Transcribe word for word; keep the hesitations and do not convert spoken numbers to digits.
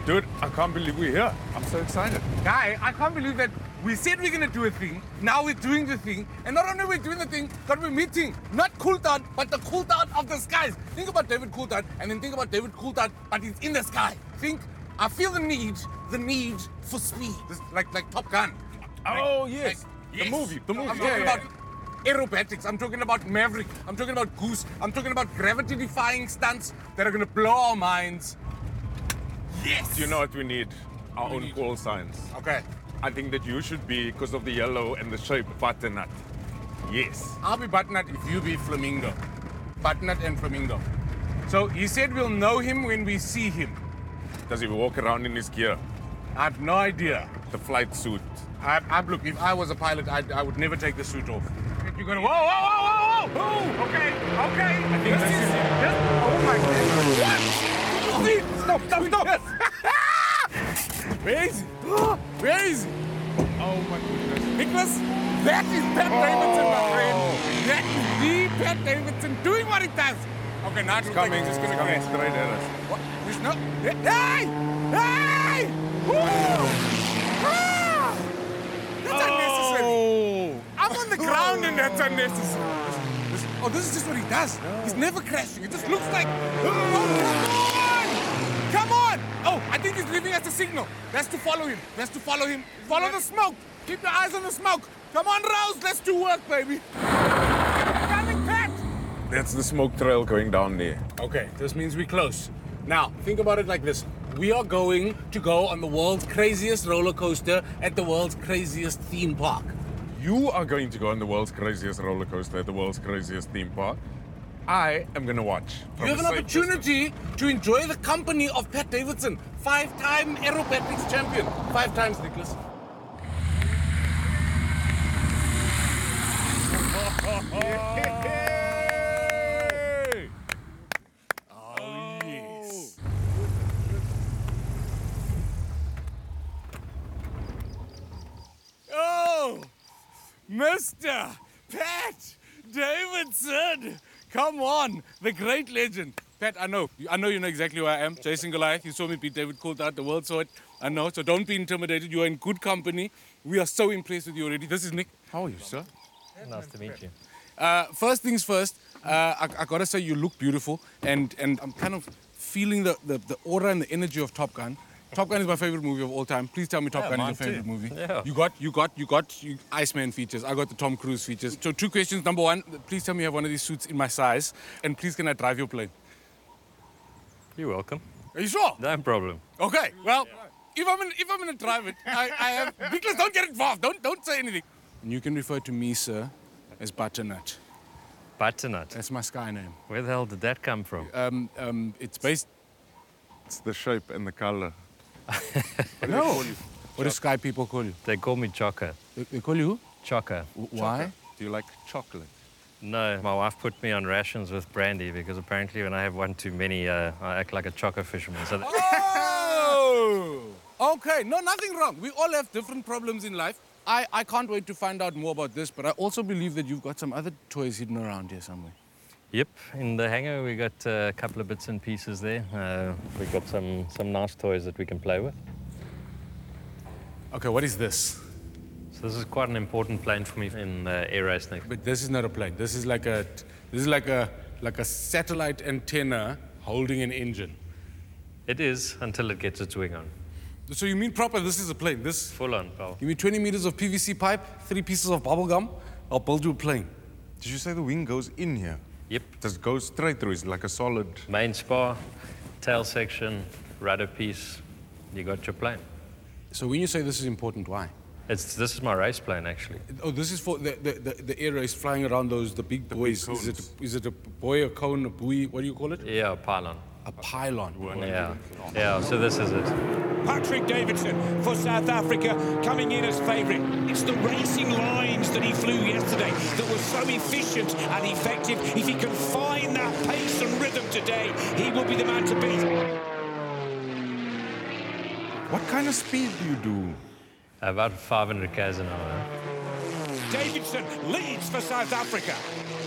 Dude, I can't believe we're here. I'm so excited. Guy, I can't believe that we said we're gonna do a thing, now we're doing the thing, and not only we're doing the thing, but we're meeting, not Coulthard, but the Coulthard of the skies. Think about David Coulthard, and then think about David Coulthard, but he's in the sky. Think, I feel the need, the need for speed. This, like, like Top Gun. Oh, Like- yes. like- The yes. movie, the movie. I'm Yeah, talking yeah, about aerobatics, I'm talking about Maverick, I'm talking about Goose, I'm talking about gravity-defying stunts that are gonna blow our minds. Yes! Do you know what we need? Our What do we own need? call signs. Okay. I think that you should be, because of the yellow and the shape, butternut. Yes. I'll be Butternut if you be Flamingo. Butternut and Flamingo. So he said we'll know him when we see him. Does he walk around in his gear? I have no idea. The flight suit. I, I look, if I was a pilot, I'd, I would never take the suit off. You're gonna, whoa, whoa, whoa, whoa, whoa! Okay, okay. I think this this is, is it. this, oh my God. What? Stop, stop, stop. Where is he? Where is he? Oh my goodness. Nicholas, that is Pat Davidson, my friend. That is the Pat Davidson doing what he does. Okay, now it's Coming, just it's gonna coming crash. straight at us. What? There's no. Hey! Hey! Woo! Ah! That's unnecessary. Oh! I'm on the ground and that's unnecessary. This- this- oh, this is just what he does. He's never crashing. It just looks like. Oh, come on! Come on! Oh, I think he's leaving us a signal. That's to follow him. That's to follow him. Follow the smoke. Keep your eyes on the smoke. Come on, Rose. Let's do work, baby. Coming, Pat. That's the smoke trail going down there. Okay, this means we're close. Now, think about it like this. We are going to go on the world's craziest roller coaster at the world's craziest theme park. You are going to go on the world's craziest roller coaster at the world's craziest theme park. I am going to watch. You have an opportunity to enjoy the company of Pat Davidson, five-time aerobatics champion. Five times, Nicholas. Hey! Oh, yes. Oh, Mister Pat Davidson. Come on, the great legend. Pat, I know. I know you know exactly who I am. Jason Goliath. You saw me beat David Coulthard. The world saw it. I know. So don't be intimidated. You are in good company. We are so impressed with you already. This is Nick. How are you, sir? Nice to meet you. Uh, first things first, uh, I, I gotta say you look beautiful, and, and I'm kind of feeling the, the, the aura and the energy of Top Gun. Top Gun is my favorite movie of all time. Please tell me Top Yeah, Gun mine is your favorite too. movie. Yeah. You got, you got, you got you, Iceman features. I got the Tom Cruise features. So two questions. Number one, please tell me you have one of these suits in my size, and please can I drive your plane? You're welcome. Are you sure? No problem. Okay. Well, if I'm in, if I'm gonna drive it, I, I have. Nicholas, don't get involved. Don't don't say anything. And you can refer to me, sir, as Butternut. Butternut. That's my sky name. Where the hell did that come from? Um, um, it's based. It's the shape and the color. No. What do sky people call you? They call me Chocker. They, they call you? Chocker. W- Why? Do you like chocolate? No, my wife put me on rations with brandy because apparently when I have one too many, uh, I act like a chocker fisherman. So that- Oh! Okay, no, nothing wrong. We all have different problems in life. I, I can't wait to find out more about this, but I also believe that you've got some other toys hidden around here somewhere. Yep, in the hangar we got uh, a couple of bits and pieces there. Uh, we got some, some nice toys that we can play with. Okay, what is this? So this is quite an important plane for me in uh, air racing. But this is not a plane. This is like a, this is like a, like a satellite antenna holding an engine. It is until it gets its wing on. So you mean proper, this is a plane? This, Full on, pal. give me twenty meters of P V C pipe, three pieces of bubble gum, I'll build you a plane. Did you say the wing goes in here? Yep. Does it go straight through? Is it like a solid? Main spar, tail section, rudder piece, you got your plane. So when you say this is important, why? It's, this is my race plane, actually. Oh, this is for the, the, the, the air race flying around those, the big buoys. Is it, a, is it a buoy, a cone, a buoy? What do you call it? Yeah, a pylon. A pylon. Yeah, yeah, so this is it. Patrick Davidson for South Africa coming in as favourite. It's the racing lines that he flew yesterday that were so efficient and effective. If he can find that pace and rhythm today, he will be the man to beat. What kind of speed do you do? About five hundred k's an hour. Davidson leads for South Africa.